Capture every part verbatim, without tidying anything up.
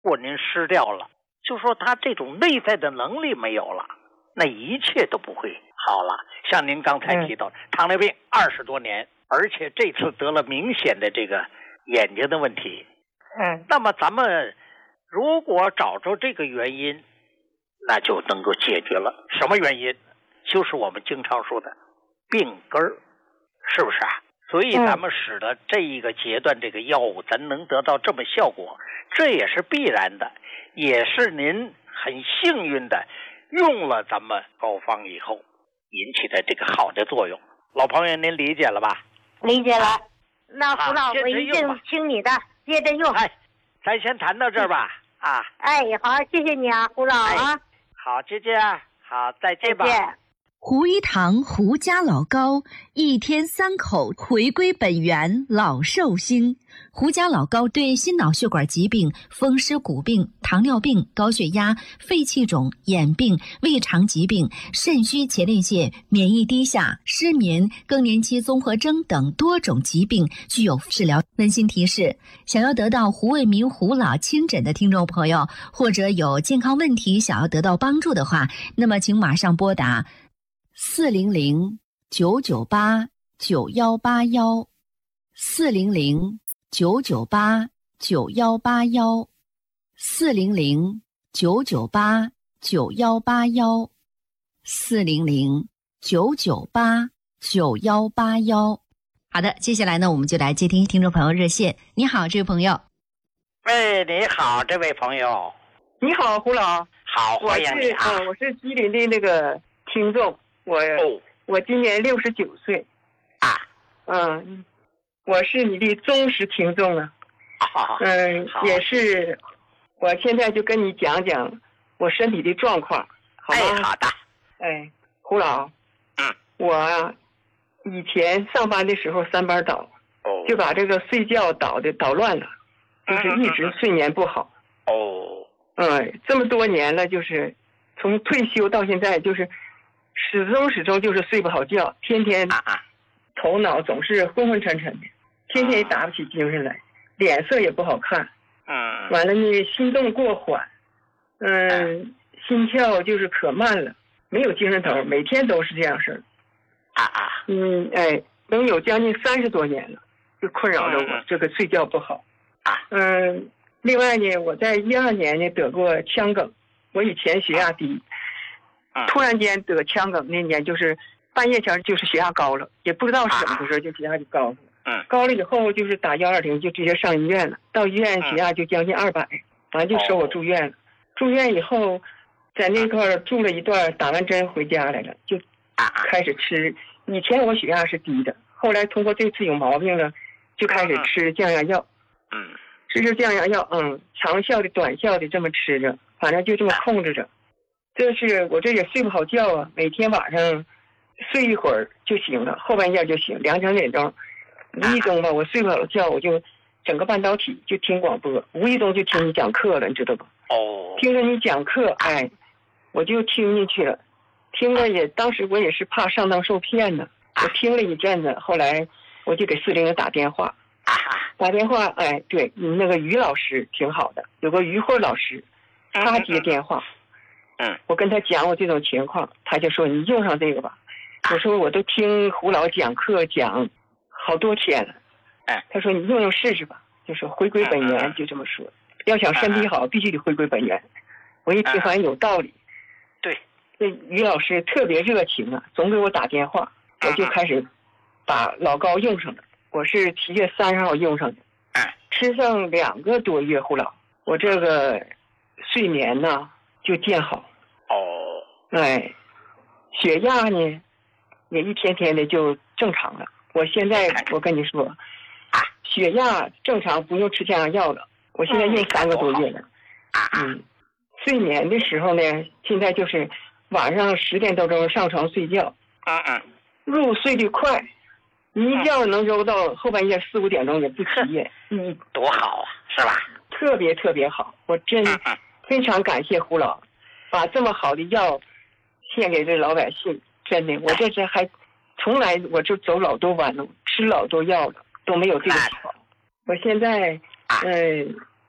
果您失掉了，就说他这种内在的能力没有了，那一切都不会好了。像您刚才提到、嗯、糖尿病二十多年，而且这次得了明显的这个眼睛的问题。 嗯， 那么咱们如果找着这个原因，那就能够解决了。什么原因？就是我们经常说的病根儿，是不是啊？所以咱们使得这一个阶段这个药物咱能得到这么效果，这也是必然的，也是您很幸运的用了咱们膏方以后引起的这个好的作用。老朋友您理解了吧？ 理解了。那胡老我一定听你的，接着用。 哎，咱先谈到这儿吧。啊， 哎，好，谢谢你啊，胡老啊。 哎、好，姐姐，好，再见吧。 再见。 胡一堂胡家老膏，一天三口，回归本源，老寿星。胡家老膏对心脑血管疾病、风湿骨病、糖尿病、高血压、肺气肿、眼病、胃肠疾病、肾虚前列腺、免疫低下、失眠、更年期综合征等多种疾病具有治疗。温馨提示：想要得到胡卫民胡老亲诊的听众朋友，或者有健康问题想要得到帮助的话，那么请马上拨打四零零九九八九幺八幺，四零零九九八九幺八幺，四零零九九八九幺八幺，四零零九九八九幺八幺。好的，接下来呢，我们就来接听听众朋友热线。你好，这位朋友。 喂，你好，这位朋友。 你好，胡老。 好，欢迎你啊！ 我是、呃、我是吉林的那个听众。我、哦、我今年六十九岁啊， 嗯，我是你的忠实听众啊，嗯，也是，我现在就跟你讲讲我身体的状况，好吗？ 哎，好的。 哎，胡老， 嗯， 我以前上班的时候三班倒， 哦， 就把这个睡觉倒的捣乱了，就是一直睡眠不好。 哦， 嗯，这么多年了，就是从退休到现在，就是。始终始终就是睡不好觉，天天头脑总是昏昏沉沉的，天天也打不起精神来，脸色也不好看。 嗯， 完了呢，心动过缓，嗯，心跳就是可慢了，没有精神头，每天都是这样事儿。 啊啊， 嗯，哎，能有将近三十多年了，就困扰着我这个睡觉不好。 啊， 嗯，另外呢，我在一二年呢得过腔梗，我以前血压低。突然间得腔梗那年，就是半夜前就是血压高了，也不知道是怎么回事，就血压就高了。 嗯， 高了以后就是打幺二零，就直接上医院了。到医院血压就将近二百，完就收我住院了。住院以后，在那块住了一段，打完针回家来了，就开始吃。以前我血压是低的，后来通过这次有毛病了，就开始吃降压药。 嗯， 吃吃降压药，嗯，长效的、短效的这么吃着，反正就这么控制着。这是我这也睡不好觉啊，每天晚上睡一会儿就行了，后半夜就行，两三点钟，无意中吧，我睡不好觉，我就整个半导体就听广播，无意中就听你讲课了，你知道吧？ 哦， 听着你讲课，哎，我就听进去了，听了也，当时我也是怕上当受骗呢，我听了一阵子，后来我就给四零零打电话，打电话，哎，对，你那个于老师挺好的，有个于慧老师，他接电话。 嗯， 我跟他讲我这种情况，他就说你用上这个吧。我说我都听胡老讲课讲好多天了， 哎， 他说你用用试试吧，就说回归本源，就这么说。要想身体好，必须得回归本源。我一听反正有道理。 对， 这于老师特别热情啊，总给我打电话，我就开始把老膏用上了。我是七月三十号用上的，吃上两个多月，胡老，我这个睡眠呢就见好。 哦， 哎，血压呢也一天天的就正常了。我现在我跟你说，血压正常，不用吃降压药了。我现在用三个多月了。嗯，睡眠的时候呢，现在就是晚上十点多钟上床睡觉， 嗯嗯， 入睡的快，一觉能揉到后半夜四五点钟也不起夜。 嗯，多好啊，是吧？ 特别特别好，我真非常感谢胡老。把这么好的药献给这老百姓，真的，我这这还从来我就走老多弯路，吃老多药了，都没有这个好。我现在，嗯、呃，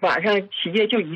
晚上起夜就一